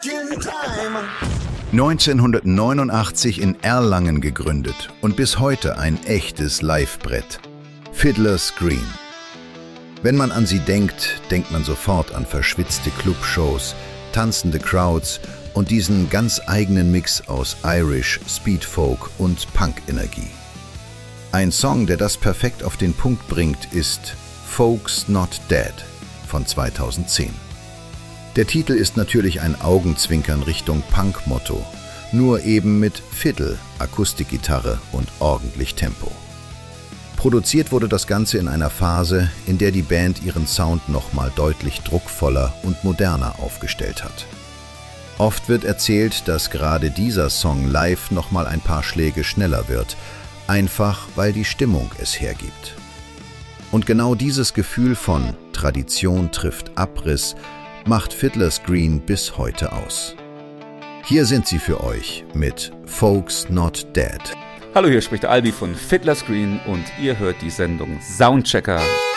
1989 in Erlangen gegründet und bis heute ein echtes Livebrett. Fiddler's Green. Wenn man an sie denkt, denkt man sofort an verschwitzte Clubshows, tanzende Crowds und diesen ganz eigenen Mix aus Irish, Speedfolk und Punk-Energie. Ein Song, der das perfekt auf den Punkt bringt, ist Folks Not Dead von 2010. Der Titel ist natürlich ein Augenzwinkern Richtung Punk-Motto, nur eben mit Fiddle, Akustikgitarre und ordentlich Tempo. Produziert wurde das Ganze in einer Phase, in der die Band ihren Sound nochmal deutlich druckvoller und moderner aufgestellt hat. Oft wird erzählt, dass gerade dieser Song live nochmal ein paar Schläge schneller wird, einfach weil die Stimmung es hergibt. Und genau dieses Gefühl von Tradition trifft Abriss macht Fiddler's Green bis heute aus. Hier sind sie für euch mit Folks Not Dead. Hallo, hier spricht der Albi von Fiddler's Green und ihr hört die Sendung Soundchecker.